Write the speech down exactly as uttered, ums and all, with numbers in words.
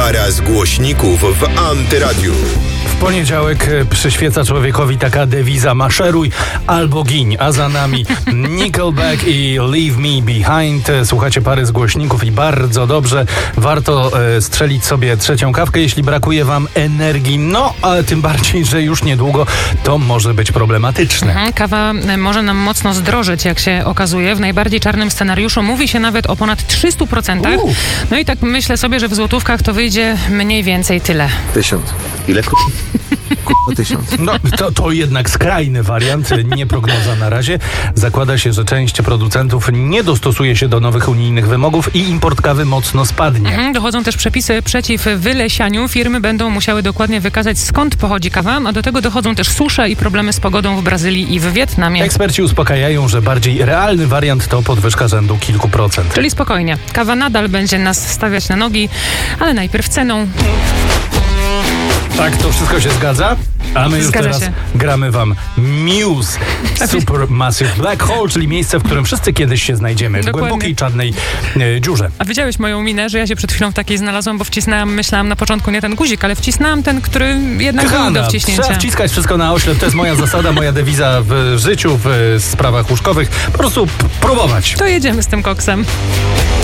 Para z głośników w Antyradiu. W poniedziałek przyświeca człowiekowi taka dewiza: maszeruj albo giń, a za nami Nickelback i Leave Me Behind. Słuchacie Pary z głośników i bardzo dobrze. Warto e, strzelić sobie trzecią kawkę, jeśli brakuje wam energii. No, ale tym bardziej, że już niedługo to może być problematyczne. Mhm, kawa może nam mocno zdrożeć, jak się okazuje. W najbardziej czarnym scenariuszu mówi się nawet o ponad trzystu procentach. Uh. No i tak myślę sobie, że w złotówkach to wyjdzie mniej więcej tyle. Tysiąc. Ile? O tysiąc. No, to, to jednak skrajny wariant, nie prognoza na razie. Zakłada się, że część producentów nie dostosuje się do nowych unijnych wymogów i import kawy mocno spadnie. Mhm, dochodzą też przepisy przeciw wylesianiu. Firmy będą musiały dokładnie wykazać, skąd pochodzi kawa, a do tego dochodzą też susze i problemy z pogodą w Brazylii i w Wietnamie. Eksperci uspokajają, że bardziej realny wariant to podwyżka rzędu kilku procent. Czyli spokojnie, kawa nadal będzie nas stawiać na nogi, ale najpierw ceną. Tak, to wszystko się zgadza? A my już Zgadza teraz się. gramy wam Muse Supermassive Black Hole, czyli miejsce, w którym wszyscy kiedyś się znajdziemy. W Dokładnie. głębokiej, czarnej e, dziurze. A widziałeś moją minę, że ja się przed chwilą w takiej znalazłam, bo wcisnęłam, myślałam na początku nie ten guzik, ale wcisnęłam ten, który jednak był do Kochana, wciśnięcia. trzeba wciskać wszystko na oślep. To jest moja zasada, moja dewiza w życiu, w sprawach łóżkowych. Po prostu p- próbować. To jedziemy z tym koksem.